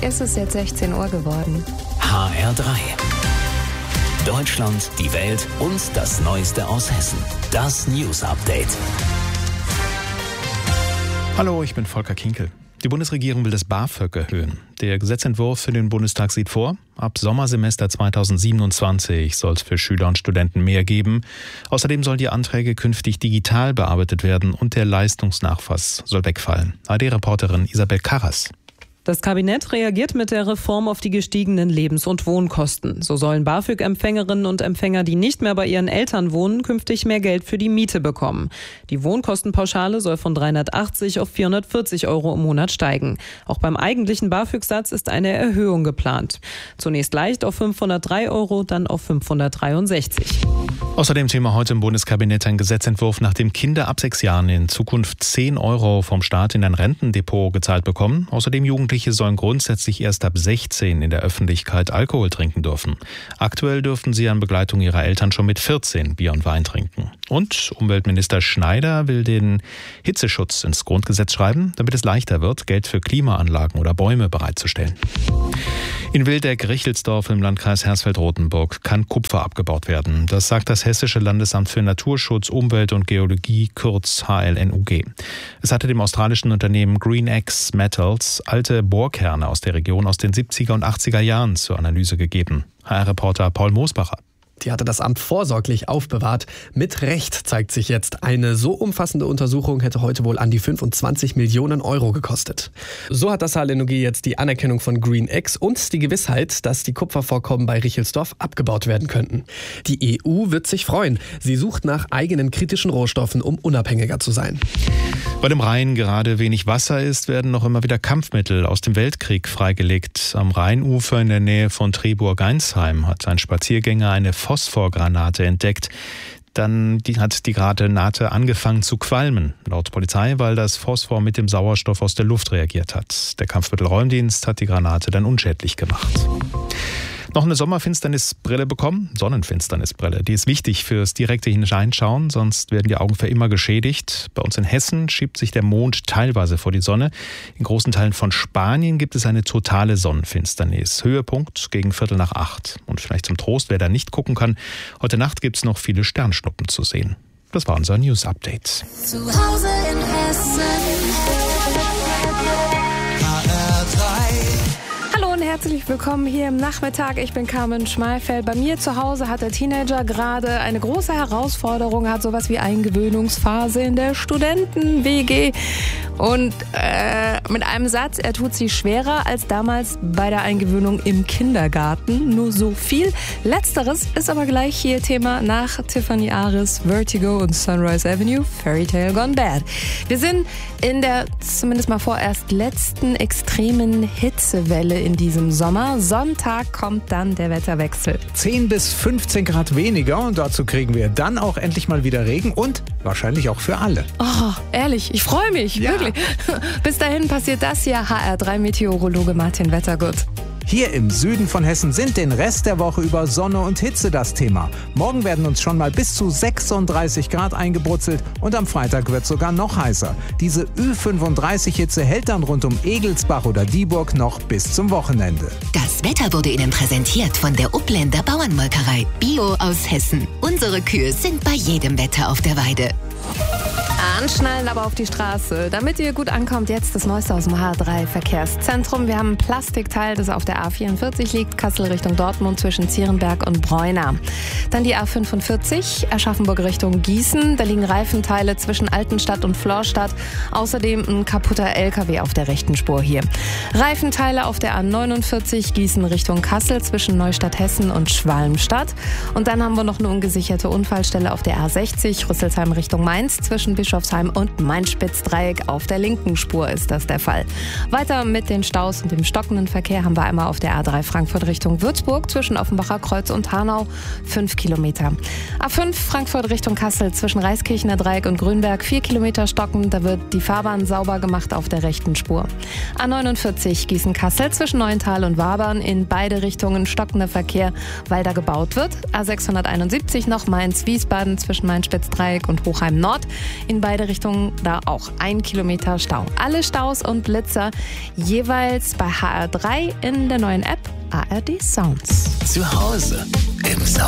Es ist jetzt 16 Uhr geworden. HR3. Deutschland, die Welt und das Neueste aus Hessen. Das News Update. Hallo, ich bin Volker Kinkel. Die Bundesregierung will das BAföG erhöhen. Der Gesetzentwurf für den Bundestag sieht vor, ab Sommersemester 2027 soll es für Schüler und Studenten mehr geben. Außerdem sollen die Anträge künftig digital bearbeitet werden und der Leistungsnachweis soll wegfallen. ARD-Reporterin Isabel Karras. Das Kabinett reagiert mit der Reform auf die gestiegenen Lebens- und Wohnkosten. So sollen BAföG-Empfängerinnen und Empfänger, die nicht mehr bei ihren Eltern wohnen, künftig mehr Geld für die Miete bekommen. Die Wohnkostenpauschale soll von 380 auf 440 Euro im Monat steigen. Auch beim eigentlichen BAföG-Satz ist eine Erhöhung geplant. Zunächst leicht auf 503 Euro, dann auf 563. Außerdem Thema heute im Bundeskabinett ein Gesetzentwurf, nach dem Kinder ab 6 Jahren in Zukunft 10 Euro vom Staat in ein Rentendepot gezahlt bekommen. Außerdem Jugendliche sollen grundsätzlich erst ab 16 in der Öffentlichkeit Alkohol trinken dürfen. Aktuell dürften sie an Begleitung ihrer Eltern schon mit 14 Bier und Wein trinken. Und Umweltminister Schneider will den Hitzeschutz ins Grundgesetz schreiben, damit es leichter wird, Geld für Klimaanlagen oder Bäume bereitzustellen. In Wildeck-Richelsdorf im Landkreis Hersfeld-Rotenburg kann Kupfer abgebaut werden. Das sagt das Hessische Landesamt für Naturschutz, Umwelt und Geologie, kurz HLNUG. Es hatte dem australischen Unternehmen GreenX Metals alte Bohrkerne aus der Region aus den 70er und 80er Jahren zur Analyse gegeben. HR-Reporter Paul Moosbacher. Die hatte das Amt vorsorglich aufbewahrt. Mit Recht zeigt sich jetzt, eine so umfassende Untersuchung hätte heute wohl an die 25 Millionen Euro gekostet. So hat das HLNUG jetzt die Anerkennung von GreenX und die Gewissheit, dass die Kupfervorkommen bei Richelsdorf abgebaut werden könnten. Die EU wird sich freuen. Sie sucht nach eigenen kritischen Rohstoffen, um unabhängiger zu sein. Weil im Rhein gerade wenig Wasser ist, werden noch immer wieder Kampfmittel aus dem Weltkrieg freigelegt. Am Rheinufer in der Nähe von Triburg-Geinsheim hat ein Spaziergänger eine Phosphorgranate entdeckt. Dann hat die Granate angefangen zu qualmen, laut Polizei, weil das Phosphor mit dem Sauerstoff aus der Luft reagiert hat. Der Kampfmittelräumdienst hat die Granate dann unschädlich gemacht. Noch eine Sommerfinsternisbrille bekommen, Sonnenfinsternisbrille. Die ist wichtig fürs direkte Hineinschauen, sonst werden die Augen für immer geschädigt. Bei uns in Hessen schiebt sich der Mond teilweise vor die Sonne. In großen Teilen von Spanien gibt es eine totale Sonnenfinsternis. Höhepunkt gegen 7:45. Und vielleicht zum Trost, wer da nicht gucken kann, heute Nacht gibt es noch viele Sternschnuppen zu sehen. Das war unser News Update. Zu Hause in Hessen. Herzlich willkommen hier im Nachmittag. Ich bin Carmen Schmalfeld. Bei mir zu Hause hat der Teenager gerade eine große Herausforderung, hat sowas wie Eingewöhnungsphase in der Studenten-WG. Und mit einem Satz, er tut sie schwerer als damals bei der Eingewöhnung im Kindergarten. Nur so viel. Letzteres ist aber gleich hier Thema nach Tiffany Aris, Vertigo und Sunrise Avenue, Fairy Tale Gone Bad. Wir sind in der zumindest mal vorerst letzten extremen Hitzewelle in diesem Sommer. Sonntag kommt dann der Wetterwechsel. 10 bis 15 Grad weniger und dazu kriegen wir dann auch endlich mal wieder Regen und wahrscheinlich auch für alle. Oh, ehrlich, ich freue mich, wirklich. Bis dahin passiert das hier. HR3-Meteorologe Martin Wettergut. Hier im Süden von Hessen sind den Rest der Woche über Sonne und Hitze das Thema. Morgen werden uns schon mal bis zu 36 Grad eingebrutzelt und am Freitag wird es sogar noch heißer. Diese Ü35-Hitze hält dann rund um Egelsbach oder Dieburg noch bis zum Wochenende. Das Wetter wurde Ihnen präsentiert von der Upländer Bauernmolkerei. Bio aus Hessen. Unsere Kühe sind bei jedem Wetter auf der Weide. Anschnallen aber auf die Straße, damit ihr gut ankommt. Jetzt das Neueste aus dem HR3-Verkehrszentrum. Wir haben ein Plastikteil, das auf der A44 liegt, Kassel Richtung Dortmund zwischen Zierenberg und Breuna. Dann die A45, Aschaffenburg Richtung Gießen. Da liegen Reifenteile zwischen Altenstadt und Florstadt. Außerdem ein kaputter LKW auf der rechten Spur hier. Reifenteile auf der A49, Gießen Richtung Kassel zwischen Neustadt Hessen und Schwalmstadt. Und dann haben wir noch eine ungesicherte Unfallstelle auf der A60, Rüsselsheim Richtung Mainz zwischen Bischofsheim und Main-Spitz-Dreieck. Auf der linken Spur ist das der Fall. Weiter mit den Staus und dem stockenden Verkehr haben wir einmal auf der A3 Frankfurt Richtung Würzburg zwischen Offenbacher Kreuz und Hanau 5 Kilometer. A5 Frankfurt Richtung Kassel zwischen Reiskirchener Dreieck und Grünberg 4 Kilometer stocken. Da wird die Fahrbahn sauber gemacht auf der rechten Spur. A49 Gießen-Kassel zwischen Neuental und Wabern in beide Richtungen stockender Verkehr, weil da gebaut wird. A671 noch Mainz-Wiesbaden zwischen Main-Spitz-Dreieck und Hochheim Nord. In beide beide Richtungen da auch 1 Kilometer Stau. Alle Staus und Blitzer jeweils bei HR3 in der neuen App ARD Sounds. Zu Hause im